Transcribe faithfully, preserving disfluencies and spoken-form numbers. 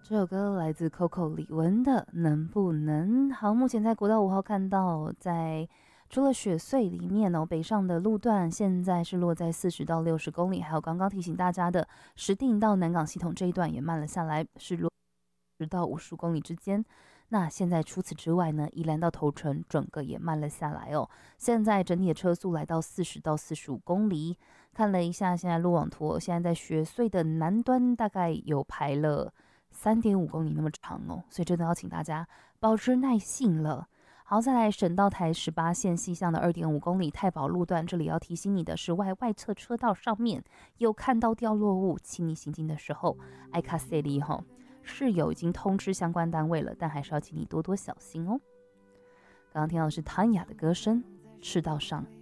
这首歌来自 Coco 李玟的能不能。好，目前在国道五号看到，在除了雪隧里面哦，北上的路段现在是落在四十到六十公里，还有刚刚提醒大家的石碇到南港系统这一段也慢了下来，是落十到五十公里之间。那现在除此之外呢，宜兰到头城整个也慢了下来哦。现在整体的车速来到四十到四十五公里。看了一下现在路网图，现在在雪隧的南端大概有排了三点五公里那么长哦，所以真的要请大家保持耐性了。好，再来省道台十八线西向的二点五公里太保路段，这里要提醒你的是外外侧车道上面有看到掉落物，请你行进的时候爱卡塞利哈。是有已经通知相关单位了，但还是要请你多多小心哦。刚刚听到的是谭雅的歌声《赤道上》。